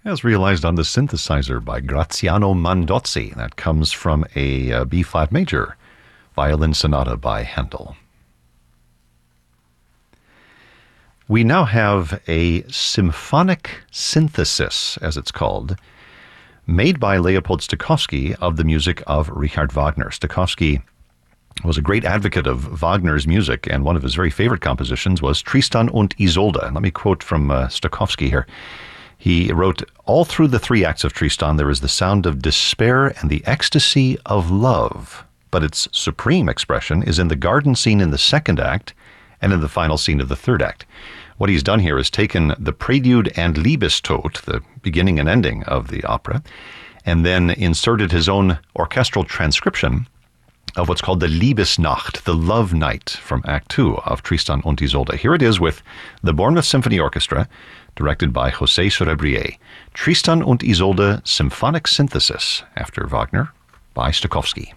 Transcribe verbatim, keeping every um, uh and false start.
as realized on the synthesizer by Graziano Mandozzi. That comes from a uh, B flat major violin sonata by Handel. We now have a symphonic synthesis, as it's called, made by Leopold Stokowski of the music of Richard Wagner. Stokowski was a great advocate of Wagner's music, and one of his very favorite compositions was Tristan und Isolde. Let me quote from uh, Stokowski here. He wrote, "All through the three acts of Tristan there is the sound of despair and the ecstasy of love, but its supreme expression is in the garden scene in the second act and in the final scene of the third act." What he's done here is taken the prelude and Liebestod, the beginning and ending of the opera, and then inserted his own orchestral transcription of what's called the Liebesnacht, the love night from Act Two of Tristan und Isolde. Here it is with the Bournemouth Symphony Orchestra, directed by José Sorabrier. Tristan und Isolde Symphonic Synthesis, after Wagner, by Stokowski.